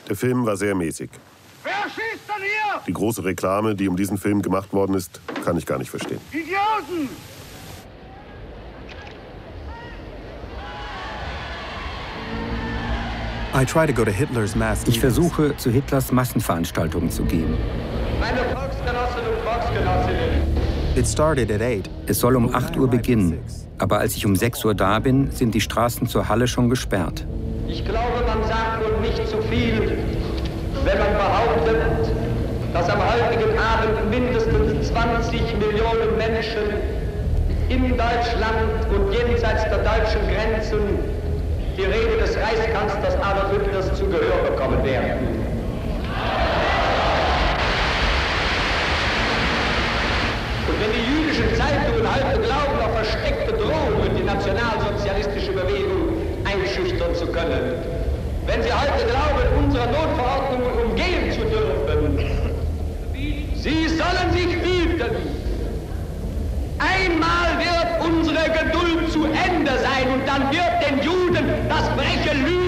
Der Film war sehr mäßig. Wer schießt denn hier? Die große Reklame, die um diesen Film gemacht worden ist, kann ich gar nicht verstehen. Idioten! Ich versuche, zu Hitlers Massenveranstaltungen zu gehen. Meine Volksgenossen und Volksgenossinnen. Es soll um 8 Uhr beginnen, aber als ich um 6 Uhr da bin, sind die Straßen zur Halle schon gesperrt. Ich glaube, man sagt nun nicht zu viel, wenn man behauptet, dass am heutigen Abend mindestens 20 Millionen Menschen in Deutschland und jenseits der deutschen Grenzen die Rede des Reichskanzlers Adolf Hitlers zu Gehör bekommen werden. Und wenn die jüdischen Zeitungen heute glauben, auf versteckte Drohungen die nationalsozialistische Bewegung einschüchtern zu können, wenn sie heute glauben, unsere Notverordnungen umgehen zu dürfen, sie sollen sich hüten. Einmal wird unsere Geduld zu Ende sein und dann wird den Juden das freche Lügen